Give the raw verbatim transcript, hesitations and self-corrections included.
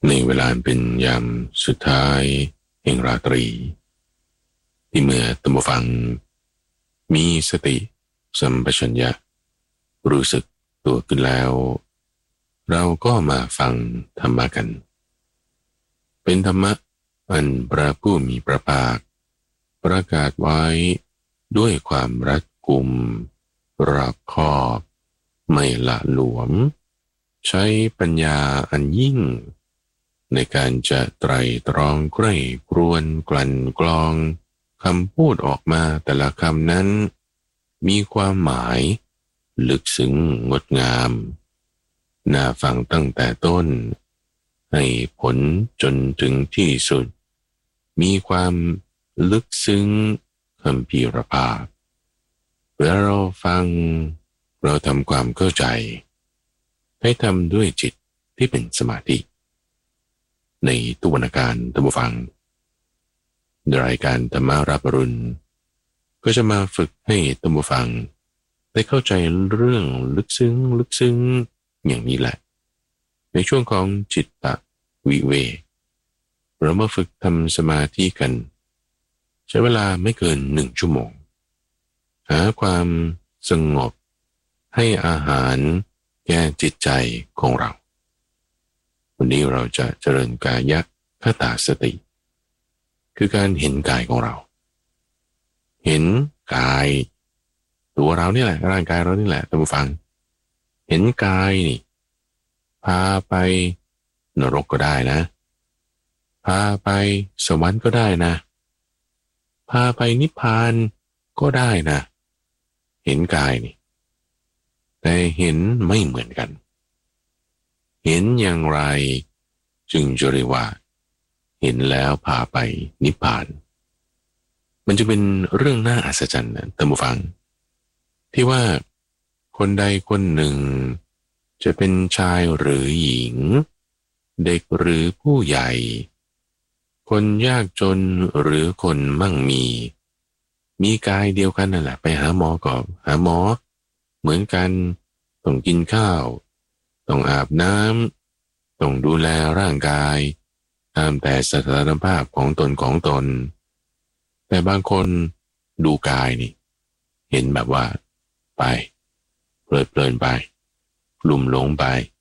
ในเวลาเป็นยามสุดท้ายแห่งราตรีที่เมื่อตัมฟังมีสติสัมปชัญญะรู้สึกตัวขึ้นแล้วเราก็มาฟังธรรมะกันเป็นธรรมะอันพระผู้มีพระภาคประกาศไว้ด้วยความรัดกุมรอบคอบไม่ละหลวมใช้ปัญญาอันยิ่งในการจะไตร่ตรองใกล้ครวนกลั่นกรองคำพูดออกมาแต่ละคำนั้นมีความหมายลึกซึ้งงดงามน่าฟังตั้งแต่ต้นให้ผลจนถึงที่สุดมีความลึกซึ้งคัมภีรภาพเมื่อเราฟังเราทำความเข้าใจให้ทำด้วยจิตที่เป็นสมาธิในตุวรรณการธรรมฟังรายการธรรมารับอรุณก็จะมาฝึกให้ธรรมฟังได้เข้าใจเรื่องลึกซึ้งลึกซึ้งอย่างนี้แหละในช่วงของจิตตวิเวกเรามาฝึกทำสมาธิกันใช้เวลาไม่เกินหนึ่งชั่วโมงหาความสงบให้อาหารแก่จิตใจของเราวันนี้เราจะเจริญกายคตาสติคือการเห็นกายของเราเห็นกายตัวเรานี่แหละร่างกายเรานี่แหละท่านผู้ฟังเห็นกายนี่พาไปนรกก็ได้นะพาไปสวรรค์ก็ได้นะพาไปนิพพานก็ได้นะเห็นกายนี่แต่เห็นไม่เหมือนกันเห็นอย่างไรจึงจะเรียกว่าเห็นแล้วพาไปนิพพานมันจะเป็นเรื่องน่าอัศจรรย์นะท่านผู้ฟังที่ว่าคนใดคนหนึ่งจะเป็นชายหรือหญิงเด็กหรือผู้ใหญ่คนยากจนหรือคนมั่งมีมีกายเดียวกันนั่นแหละไปหาหมอก็หาหมอเหมือนกันต้องกินข้าวต้องอาบน้ำต้องดูแลร่างกายตามแต่สถานภาพของตนของตนแต่บางคนดูกายนี่เห็นแบบว่าไปเพลิดเพลินไปลุ่มหลงไป